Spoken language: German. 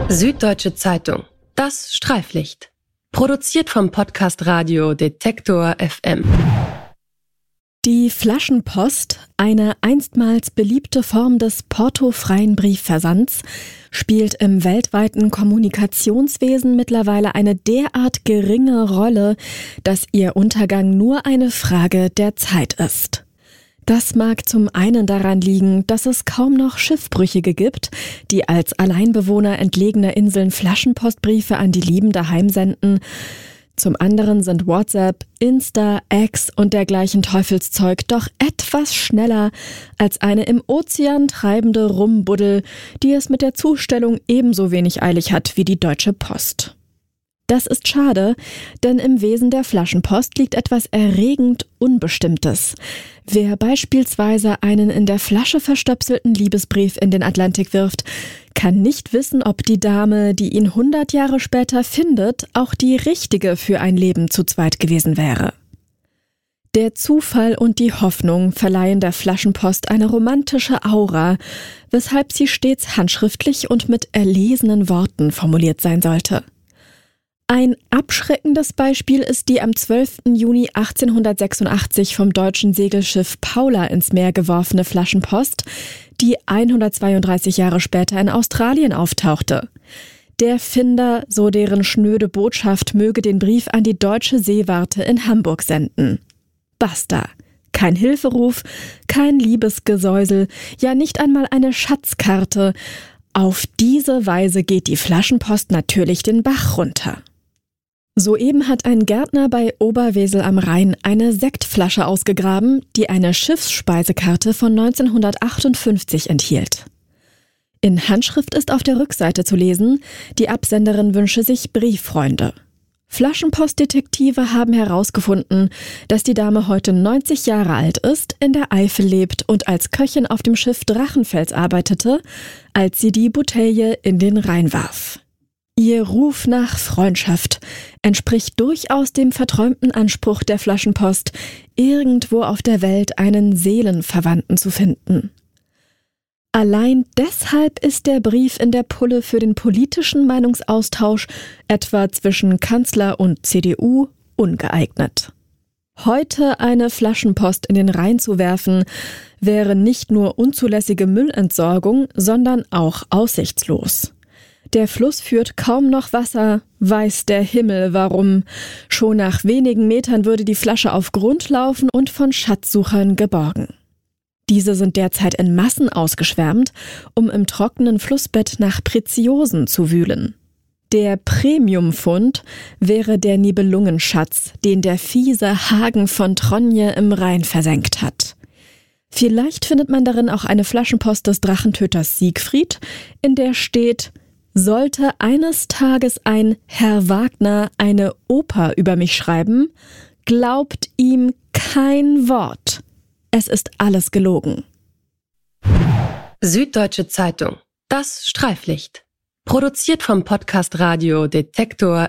Süddeutsche Zeitung. Das Streiflicht. Produziert vom Podcast Radio Detektor FM. Die Flaschenpost, eine einstmals beliebte Form des portofreien Briefversands, spielt im weltweiten Kommunikationswesen mittlerweile eine derart geringe Rolle, dass ihr Untergang nur eine Frage der Zeit ist. Das mag zum einen daran liegen, dass es kaum noch Schiffbrüchige gibt, die als Alleinbewohner entlegener Inseln Flaschenpostbriefe an die Lieben daheim senden. Zum anderen sind WhatsApp, Insta, X und dergleichen Teufelszeug doch etwas schneller als eine im Ozean treibende Rumbuddel, die es mit der Zustellung ebenso wenig eilig hat wie die Deutsche Post. Das ist schade, denn im Wesen der Flaschenpost liegt etwas erregend Unbestimmtes. Wer beispielsweise einen in der Flasche verstöpselten Liebesbrief in den Atlantik wirft, kann nicht wissen, ob die Dame, die ihn 100 Jahre später findet, auch die richtige für ein Leben zu zweit gewesen wäre. Der Zufall und die Hoffnung verleihen der Flaschenpost eine romantische Aura, weshalb sie stets handschriftlich und mit erlesenen Worten formuliert sein sollte. Ein abschreckendes Beispiel ist die am 12. Juni 1886 vom deutschen Segelschiff Paula ins Meer geworfene Flaschenpost, die 132 Jahre später in Australien auftauchte. Der Finder, so deren schnöde Botschaft, möge den Brief an die deutsche Seewarte in Hamburg senden. Basta. Kein Hilferuf, kein Liebesgesäusel, ja nicht einmal eine Schatzkarte. Auf diese Weise geht die Flaschenpost natürlich den Bach runter. Soeben hat ein Gärtner bei Oberwesel am Rhein eine Sektflasche ausgegraben, die eine Schiffsspeisekarte von 1958 enthielt. In Handschrift ist auf der Rückseite zu lesen, die Absenderin wünsche sich Brieffreunde. Flaschenpostdetektive haben herausgefunden, dass die Dame heute 90 Jahre alt ist, in der Eifel lebt und als Köchin auf dem Schiff Drachenfels arbeitete, als sie die Bouteille in den Rhein warf. Ihr Ruf nach Freundschaft entspricht durchaus dem verträumten Anspruch der Flaschenpost, irgendwo auf der Welt einen Seelenverwandten zu finden. Allein deshalb ist der Brief in der Pulle für den politischen Meinungsaustausch, etwa zwischen Kanzler und CDU, ungeeignet. Heute eine Flaschenpost in den Rhein zu werfen, wäre nicht nur unzulässige Müllentsorgung, sondern auch aussichtslos. Der Fluss führt kaum noch Wasser, weiß der Himmel warum. Schon nach wenigen Metern würde die Flasche auf Grund laufen und von Schatzsuchern geborgen. Diese sind derzeit in Massen ausgeschwärmt, um im trockenen Flussbett nach Preziosen zu wühlen. Der Premiumfund wäre der Nibelungenschatz, den der fiese Hagen von Tronje im Rhein versenkt hat. Vielleicht findet man darin auch eine Flaschenpost des Drachentöters Siegfried, in der steht: Sollte eines Tages ein Herr Wagner eine Oper über mich schreiben, glaubt ihm kein Wort. Es ist alles gelogen. Süddeutsche Zeitung. Das Streiflicht. Produziert vom Podcast Radio Detektor